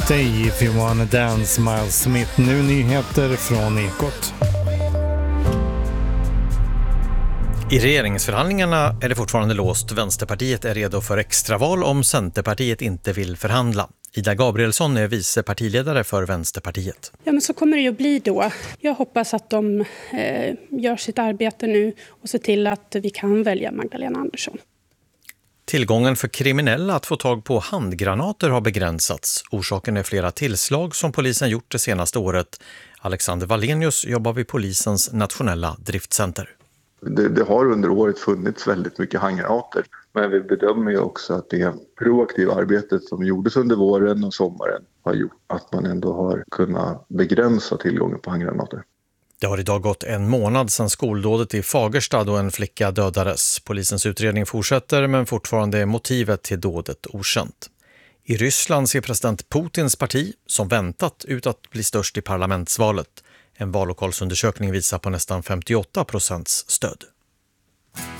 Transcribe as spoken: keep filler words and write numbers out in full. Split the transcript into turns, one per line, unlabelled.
Stay if you wanna dance, Miles Smith. Nu nyheter från Ekot.
I regeringsförhandlingarna är det fortfarande låst. Vänsterpartiet är redo för extraval om Centerpartiet inte vill förhandla. Ida Gabrielsson är vice partiledare för Vänsterpartiet.
Ja, men så kommer det ju att bli då. Jag hoppas att de eh, gör sitt arbete nu och ser till att vi kan välja Magdalena Andersson.
Tillgången för kriminella att få tag på handgranater har begränsats. Orsaken är flera tillslag som polisen gjort det senaste året. Alexander Wallenius jobbar vid polisens nationella driftcenter.
Det, det har under året funnits väldigt mycket handgranater, men vi bedömer ju också att det proaktiva arbetet som gjordes under våren och sommaren har gjort att man ändå har kunnat begränsa tillgången på handgranater.
Det har idag gått en månad sedan skoldådet i Fagerstad då en flicka dödades. Polisens utredning fortsätter, men fortfarande är motivet till dådet okänt. I Ryssland ser president Putins parti, som väntat, ut att bli störst i parlamentsvalet. En vallokalsundersökning visar på nästan femtioåtta procents stöd.